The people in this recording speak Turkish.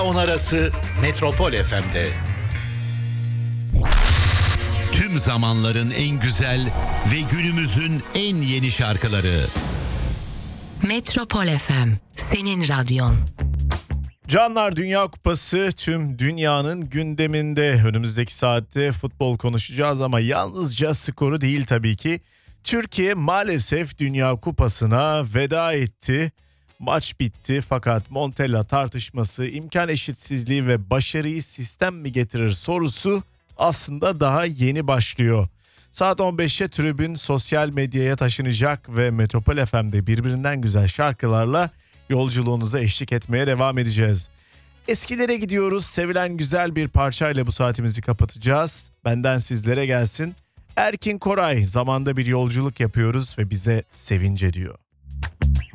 On arası Metropol FM'de. Tüm zamanların en güzel ve günümüzün en yeni şarkıları. Metropol FM, senin radyon. Canlar, Dünya Kupası tüm dünyanın gündeminde. Önümüzdeki saatte futbol konuşacağız ama yalnızca skoru değil tabii ki. Türkiye maalesef Dünya Kupası'na veda etti. Maç bitti fakat Montella tartışması, imkan eşitsizliği ve başarıyı sistem mi getirir sorusu aslında daha yeni başlıyor. Saat 15'te tribün sosyal medyaya taşınacak ve Metropol FM'de birbirinden güzel şarkılarla yolculuğunuza eşlik etmeye devam edeceğiz. Eskilere gidiyoruz. Sevilen güzel bir parçayla bu saatimizi kapatacağız. Benden sizlere gelsin. Erkin Koray, zamanda bir yolculuk yapıyoruz ve bize sevince diyor.